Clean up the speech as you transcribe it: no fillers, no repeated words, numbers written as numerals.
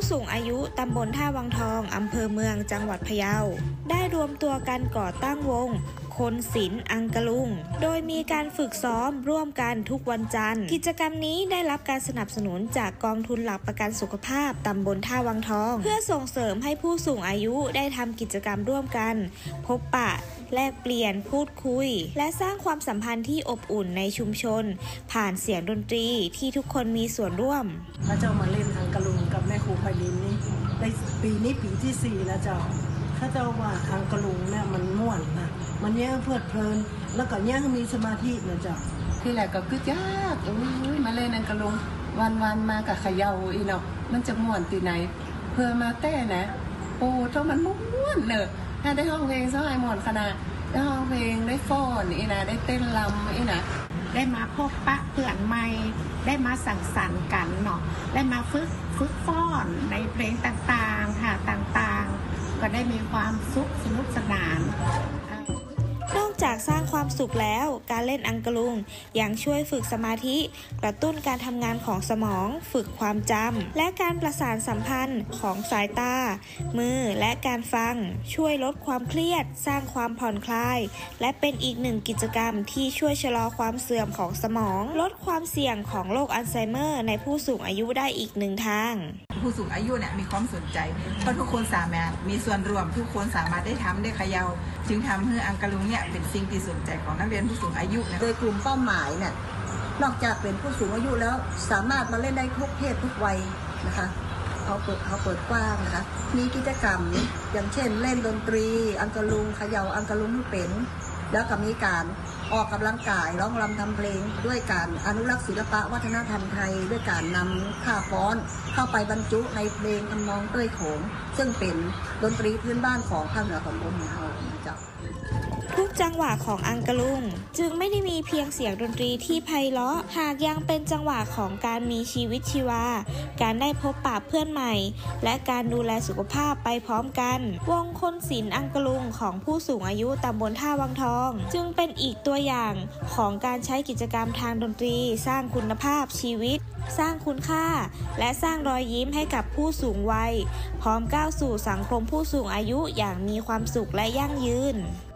สูงอายุตำบลท่าวังทองอำเภอเมืองจังหวัดพะเยาได้รวมตัวกันก่อตั้งวงคนศิลป์อังกะลุงโดยมีการฝึกซ้อมร่วมกันทุกวันจันทร์กิจกรรมนี้ได้รับการสนับสนุนจากกองทุนหลักประกันสุขภาพตำบลท่าวังทองเพื่อส่งเสริมให้ผู้สูงอายุได้ทำกิจกรรมร่วมกันพบปะแลกเปลี่ยนพูดคุยและสร้างความสัมพันธ์ที่อบอุ่นในชุมชนผ่านเสียงดนตรีที่ทุกคนมีส่วนร่วมพระเจ้ามาเล่นอังกะลุงกับแม่ครูไพลินนี่ในปีนี้ปีที่4แล้วเจ้าถ้าเจ้าว่าอังกะลุงเนี่ยมันม่วนนะมันแย่เพลิดเพลินแล้วก็แย่มีสมาธินะเจ้าที่แรกก็คือยากมาเล่นอังกะลุงวันมากับเขย่าอีเนาะมันจะม่วนตีไหนเพื่อมาเต้นะโอ้เจ้ามันม่วนเนอะถ้าได้ห้องเพลงสหายม่วนขนาดได้ห้องเพลงได้ฟ้อนอีนะได้เต้นรำอีนะได้มาพบปะเพื่อนใหม่ได้มาสังสรรค์กันเนาะได้มาฝึกฟ้อนในเพลงต่างๆค่ะต่างๆก็ได้มีความสุขสนุกสนานนอกจากสร้างความสุขแล้วการเล่นอังกะลุงยังช่วยฝึกสมาธิกระตุ้นการทำงานของสมองฝึกความจำและการประสานสัมพันธ์ของสายตามือและการฟังช่วยลดความเครียดสร้างความผ่อนคลายและเป็นอีกหนึ่งกิจกรรมที่ช่วยชะลอความเสื่อมของสมองลดความเสี่ยงของโรคอัลไซเมอร์ในผู้สูงอายุได้อีกหนึ่งทางผู้สูงอายุเนี่ยมีความสนใจเพราะทุกคนสามารถมีส่วนร่วมทุกคนสามารถได้ทำได้เขย่าจึงทำให้อังกะลุงเนี่ยเป็นสิ่งที่สนใจของนักเรียนผู้สูงอายุโดยกลุ่มเป้าหมายเนี่ยนอกจากเป็นผู้สูงอายุแล้วสามารถมาเล่นได้ทุกเพศทุกวัยนะคะเขาเปิดกว้างนะคะมีกิจกรรมอย่างเช่นเล่นดนตรีอังกะลุงเขย่าอังกะลุงให้เป็นแล้วก็มีการออกกำลังกายร้องรำทำเพลงด้วยการอนุรักษ์ศิลปะวัฒนธรรมไทยด้วยการนำท่าฟ้อนเข้าไปบรรจุในเพลงทำนองเต้ยโขงซึ่งเป็นดนตรีพื้นบ้านของภาคเหนือของเราเจ้าทุกจังหวะของอังกะลุงจึงไม่ได้มีเพียงเสียงดนตรีที่ไพเราะหากยังเป็นจังหวะของการมีชีวิตชีวาการได้พบปะเพื่อนใหม่และการดูแลสุขภาพไปพร้อมกันวงคนศิลป์อังกะลุงของผู้สูงอายุตำบลท่าวังทองจึงเป็นอีกตัวอย่างของการใช้กิจกรรมทางดนตรีสร้างคุณภาพชีวิตสร้างคุณค่าและสร้างรอยยิ้มให้กับผู้สูงวัยพร้อมก้าวสู่สังคมผู้สูงอายุอย่างมีความสุขและยั่งยืน